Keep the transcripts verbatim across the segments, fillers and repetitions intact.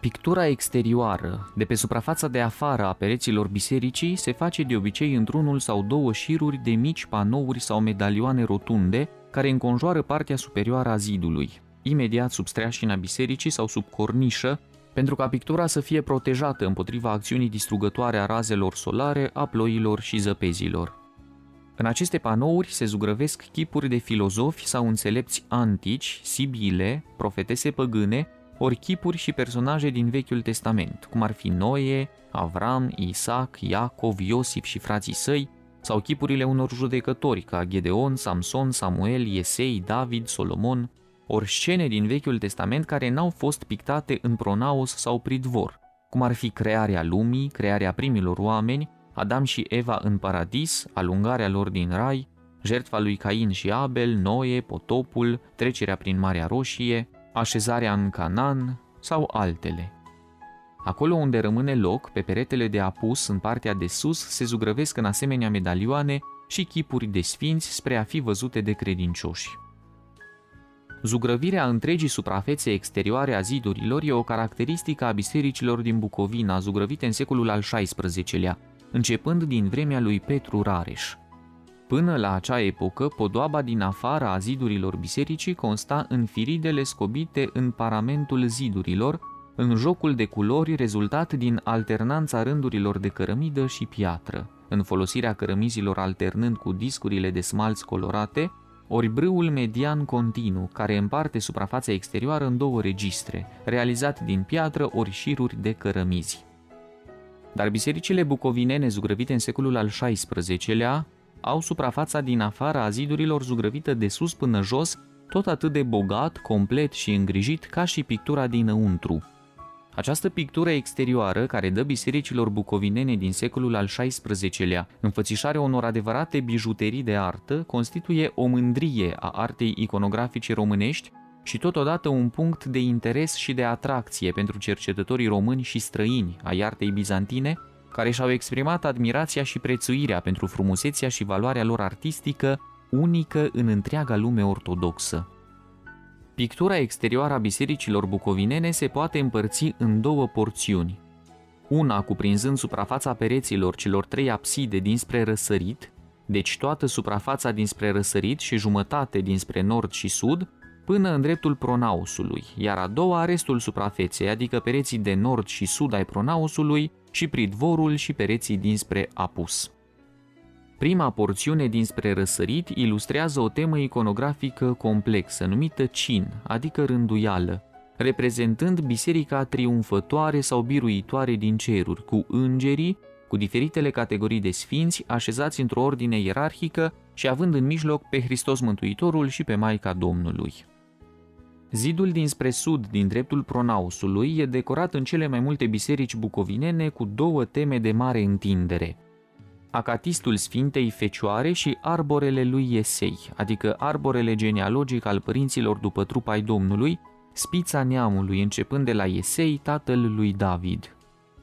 Pictura exterioară, de pe suprafața de afară a pereților bisericii, se face de obicei într-unul sau două șiruri de mici panouri sau medalioane rotunde care înconjoară partea superioară a zidului, imediat sub streașina bisericii sau sub cornișă, pentru ca pictura să fie protejată împotriva acțiunii distrugătoare a razelor solare, a ploilor și zăpezilor. În aceste panouri se zugrăvesc chipuri de filozofi sau înțelepți antici, sibile, profetese păgâne, ori chipuri și personaje din Vechiul Testament, cum ar fi Noe, Avram, Isaac, Iacov, Iosif și frații săi, sau chipurile unor judecători ca Gedeon, Samson, Samuel, Iesei, David, Solomon, ori scene din Vechiul Testament care n-au fost pictate în pronaos sau pridvor, cum ar fi crearea lumii, crearea primilor oameni, Adam și Eva în paradis, alungarea lor din rai, jertfa lui Cain și Abel, Noe, potopul, trecerea prin Marea Roșie, așezarea în Canaan sau altele. Acolo unde rămâne loc, pe peretele de apus, în partea de sus, se zugrăvesc în asemenea medalioane și chipuri de sfinți spre a fi văzute de credincioși. Zugrăvirea întregii suprafețe exterioare a zidurilor e o caracteristică a bisericilor din Bucovina, zugrăvite în secolul al șaisprezecelea, începând din vremea lui Petru Rareș. Până la acea epocă, podoaba din afara a zidurilor bisericii consta în firidele scobite în paramentul zidurilor, în jocul de culori rezultat din alternanța rândurilor de cărămidă și piatră, în folosirea cărămizilor alternând cu discurile de smalți colorate, ori brâul median continuu, care împarte suprafața exterioară în două registre, realizat din piatră ori șiruri de cărămizi. Dar bisericile bucovinene zugrăvite în secolul al șaisprezecelea au suprafața din afara a zidurilor zugrăvită de sus până jos, tot atât de bogat, complet și îngrijit ca și pictura dinăuntru. Această pictură exterioară, care dă bisericilor bucovinene din secolul al șaisprezecelea înfățișarea unor adevărate bijuterii de artă, constituie o mândrie a artei iconografice românești și totodată un punct de interes și de atracție pentru cercetătorii români și străini ai artei bizantine, care și-au exprimat admirația și prețuirea pentru frumusețea și valoarea lor artistică, unică în întreaga lume ortodoxă. Pictura exterioară a bisericilor bucovinene se poate împărți în două porțiuni. Una cuprinzând suprafața pereților celor trei abside dinspre răsărit, deci toată suprafața dinspre răsărit și jumătate dinspre nord și sud, până în dreptul pronaosului, iar a doua restul suprafeței, adică pereții de nord și sud ai pronaosului și pridvorul și pereții dinspre apus. Prima porțiune dinspre răsărit ilustrează o temă iconografică complexă, numită cin, adică rânduială, reprezentând biserica triumfătoare sau biruitoare din ceruri, cu îngerii, cu diferitele categorii de sfinți, așezați într-o ordine ierarhică și având în mijloc pe Hristos Mântuitorul și pe Maica Domnului. Zidul dinspre sud, din dreptul pronaosului, e decorat în cele mai multe biserici bucovinene cu două teme de mare întindere: acatistul Sfintei Fecioare și arborele lui Iesei, adică arborele genealogic al părinților după trup ai Domnului, spița neamului, începând de la Iesei, tatăl lui David.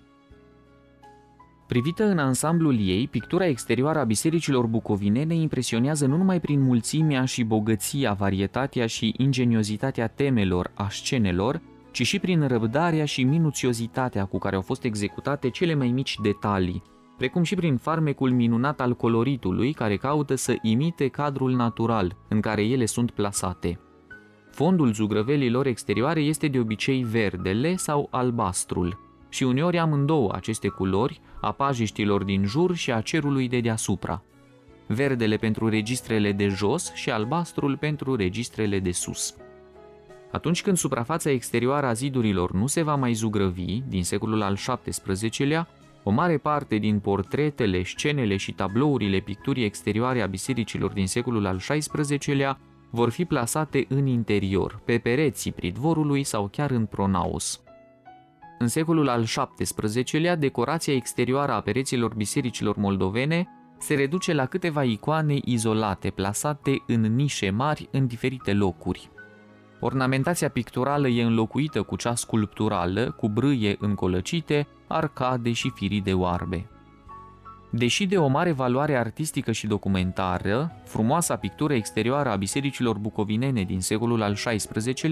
Privită în ansamblul ei, pictura exterioară a bisericilor bucovinene impresionează nu numai prin mulțimea și bogăția, varietatea și ingeniozitatea temelor, a scenelor, ci și prin răbdarea și minuțiozitatea cu care au fost executate cele mai mici detalii, precum și prin farmecul minunat al coloritului, care caută să imite cadrul natural în care ele sunt plasate. Fondul zugrăvelilor exterioare este de obicei verdele sau albastrul, și uneori amândouă aceste culori, a pajiștilor din jur și a cerului de deasupra. Verdele pentru registrele de jos și albastrul pentru registrele de sus. Atunci când suprafața exterioară a zidurilor nu se va mai zugrăvi, din secolul al șaptesprezecelea, o mare parte din portretele, scenele și tablourile picturii exterioare a bisericilor din secolul al șaisprezecelea vor fi plasate în interior, pe pereții pridvorului sau chiar în pronaos. În secolul al șaptesprezecelea, decorația exterioară a pereților bisericilor moldovene se reduce la câteva icoane izolate, plasate în nișe mari în diferite locuri. Ornamentația picturală e înlocuită cu cea sculpturală, cu brâie încolăcite, arcade și firii de oarbe. Deși de o mare valoare artistică și documentară, frumoasa pictură exterioară a bisericilor bucovinene din secolul al șaisprezecelea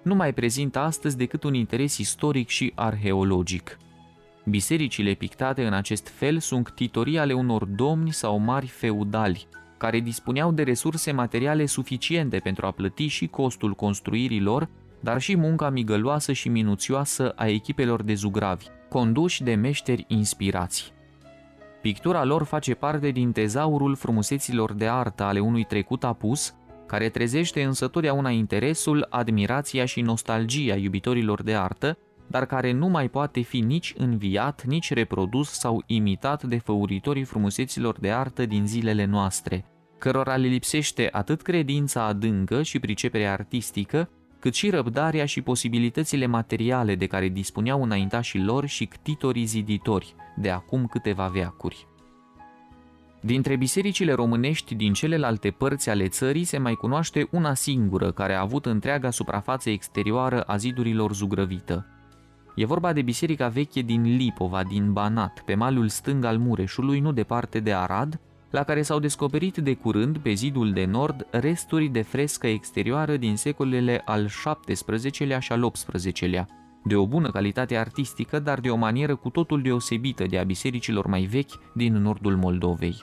nu mai prezintă astăzi decât un interes istoric și arheologic. Bisericile pictate în acest fel sunt ctitorii ale unor domni sau mari feudali, care dispuneau de resurse materiale suficiente pentru a plăti și costul construirii lor, dar și munca migăloasă și minuțioasă a echipelor de zugravi, conduși de meșteri inspirați. Pictura lor face parte din tezaurul frumuseților de artă ale unui trecut apus, care trezește însă totdeauna interesul, admirația și nostalgia iubitorilor de artă, dar care nu mai poate fi nici înviat, nici reprodus sau imitat de făuritorii frumuseților de artă din zilele noastre, cărora le lipsește atât credința adâncă și priceperea artistică, cât și răbdarea și posibilitățile materiale de care dispuneau înaintașii lor și ctitorii ziditori de acum câteva veacuri. Dintre bisericile românești din celelalte părți ale țării se mai cunoaște una singură care a avut întreaga suprafață exterioară a zidurilor zugrăvită. E vorba de biserica veche din Lipova, din Banat, pe malul stâng al Mureșului, nu departe de Arad, la care s-au descoperit de curând, pe zidul de nord, resturi de frescă exterioară din secolele al șaptesprezecelea și al optsprezecelea, de o bună calitate artistică, dar de o manieră cu totul deosebită de a bisericilor mai vechi din nordul Moldovei.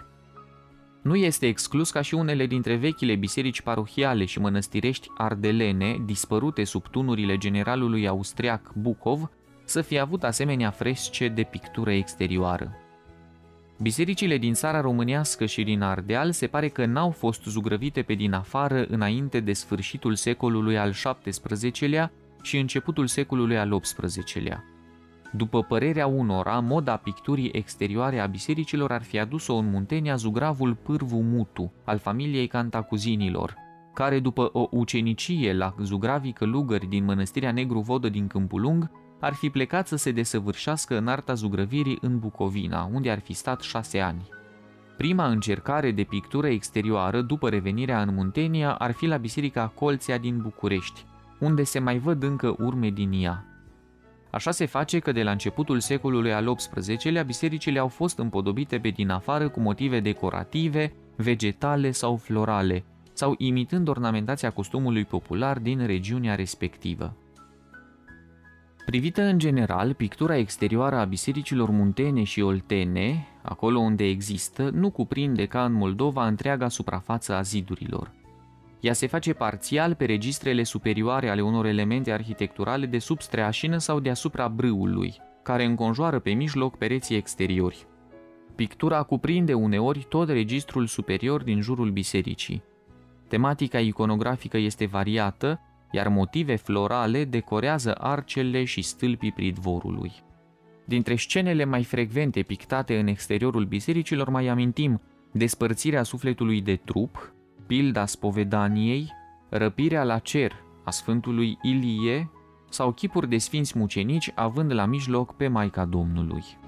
Nu este exclus ca și unele dintre vechile biserici parohiale și mănăstirești ardelene, dispărute sub tunurile generalului austriac Bucov, să fie avut asemenea fresce de pictură exterioară. Bisericile din țara românească și din Ardeal se pare că n-au fost zugrăvite pe din afară înainte de sfârșitul secolului al șaptesprezecelea și începutul secolului al optsprezecelea. După părerea unora, moda picturii exterioare a bisericilor ar fi adus-o în Muntenia zugravul Pârvu Mutu, al familiei Cantacuzinilor, care după o ucenicie la zugravii călugări din mănăstirea Negru Vodă din Câmpul Lung, ar fi plecat să se desăvârșească în arta zugrăvirii în Bucovina, unde ar fi stat șase ani. Prima încercare de pictură exterioară după revenirea în Muntenia ar fi la Biserica Colțea din București, unde se mai văd încă urme din ea. Așa se face că de la începutul secolului al optsprezecelea bisericile au fost împodobite pe din afară cu motive decorative, vegetale sau florale, sau imitând ornamentația costumului popular din regiunea respectivă. Privită în general, pictura exterioară a bisericilor muntene și oltene, acolo unde există, nu cuprinde ca în Moldova întreaga suprafață a zidurilor. Ea se face parțial pe registrele superioare ale unor elemente arhitecturale de sub streașină sau deasupra brâului, care înconjoară pe mijloc pereții exteriori. Pictura cuprinde uneori tot registrul superior din jurul bisericii. Tematica iconografică este variată, iar motive florale decorează arcele și stâlpii pridvorului. Dintre scenele mai frecvente pictate în exteriorul bisericilor mai amintim despărțirea sufletului de trup, pilda spovedaniei, răpirea la cer a Sfântului Ilie sau chipuri de sfinți mucenici având la mijloc pe Maica Domnului.